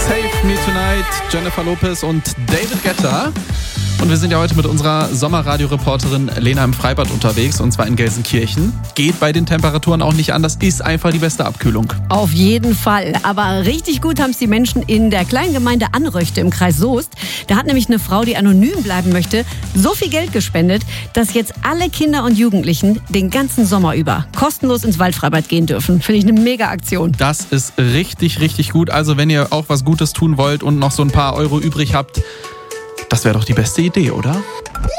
Save Me Tonight, Jennifer Lopez und David Guetta. Und wir sind ja heute mit unserer Sommerradio-Reporterin Lena im Freibad unterwegs, und zwar in Gelsenkirchen. Geht bei den Temperaturen auch nicht anders, ist einfach die beste Abkühlung. Auf jeden Fall. Aber richtig gut haben es die Menschen in der kleinen Gemeinde Anröchte im Kreis Soest. Da hat nämlich eine Frau, die anonym bleiben möchte, so viel Geld gespendet, dass jetzt alle Kinder und Jugendlichen den ganzen Sommer über kostenlos ins Waldfreibad gehen dürfen. Finde ich eine Mega-Aktion. Das ist richtig, richtig gut. Also wenn ihr auch was Gutes tun wollt und noch so ein paar Euro übrig habt, das wäre doch die beste Idee, oder?